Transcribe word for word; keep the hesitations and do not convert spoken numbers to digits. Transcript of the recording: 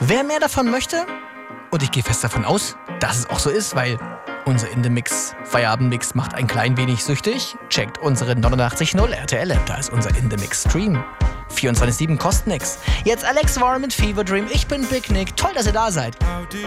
Wer mehr davon möchte, und ich gehe fest davon aus, dass es auch so ist, weil unser In The Mix Feierabendmix macht ein klein wenig süchtig, checkt unsere neunundachtzig Komma null R T L App, da ist unser In The Mix Stream. vierundzwanzig sieben kostet nix. Jetzt Alex Warren mit Fever Dream, ich bin Big Nick, toll, dass ihr da seid.